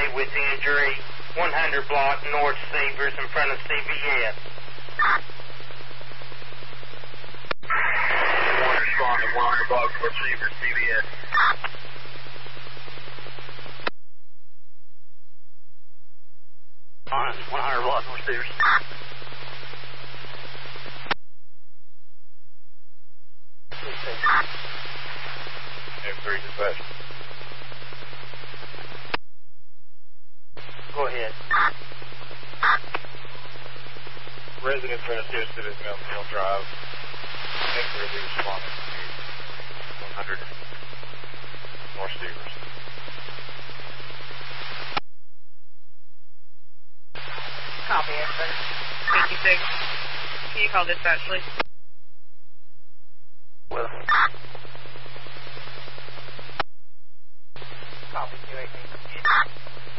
today with injury, 100 block North Severs in front of CVS. One responding, 100 block North Severs, CVS. On 100 block North Severs. M3 dispatch. Go ahead. Residents are assisted at Mill Drive. M3 will be responding to 100 North Severs. Copy, everybody. 56. Can you call dispatch, please? Well. Copy, 218.